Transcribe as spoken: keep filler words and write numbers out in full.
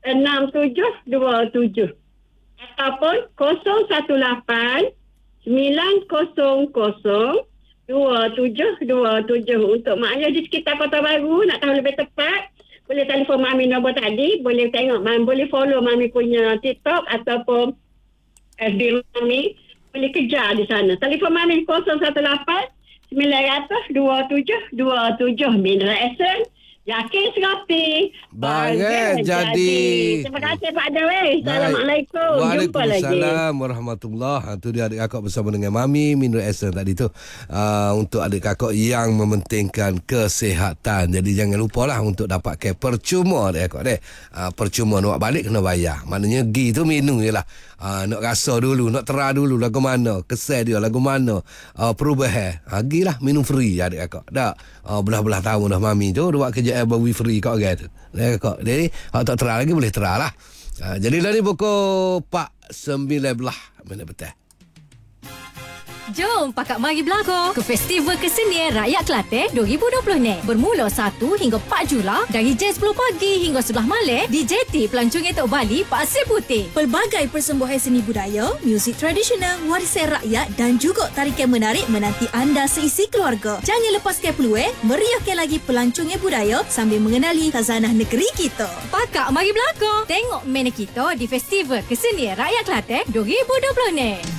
enam tujuh dua tujuh ataupun kosong satu lapan sembilan kosong kosong dua tujuh dua tujuh. Untuk maknya di sekitar Kota Baru nak tahu lebih tepat, boleh telefon Mami nombor tadi, boleh tengok Mami, boleh follow Mami punya TikTok ataupun F B Mami, boleh kejar di sana. Telefon Mami kosong satu lapan sembilan dua tujuh dua tujuh. Mineral Essence, yakin serapi. Baik, jadi. Terima kasih Pak Dewi. Assalamualaikum. Jumpa lagi. Waalaikumsalam warahmatullahi. Itu dia adik kakak bersama dengan Mami Mineral Essence tadi tu. Uh, untuk adik kakak yang mementingkan kesihatan. Jadi jangan lupalah untuk dapatkan percuma adik kakak deh. Uh, percuma nak balik kena bayar. Maknanya gi tu minum je lah. Uh, nak rasa dulu, nak tera dulu lagu mana, kesal dia lagu mana, uh, perubahan. Uh, gilah minum free adik kakak. Dak. Uh, belah-belah tahun dah Mami tu buat kerja bawi free kat orang tu. Ya kak. Jadi hak tak tera lagi boleh tera lah. Ha, jadi lah ni pukul empat sembilan belas minit petang. Jom Pakak mari belakang ke Festival Kesenian Rakyat Kelantan dua ribu dua puluh ni. Bermula satu hingga empat Julai dari jam sepuluh pagi hingga sebelas malam di Jetty Pelancong Etok Bali, Pasir Putih. Pelbagai persembahan seni budaya, muzik tradisional, warisan rakyat dan juga tarikan menarik menanti anda seisi keluarga. Jangan lepaskan peluang meriahkan lagi pelancongan budaya sambil mengenali khazanah negeri kita. Pakak mari belakang. Tengok mana kita di Festival Kesenian Rakyat Kelantan dua ribu dua puluh ni.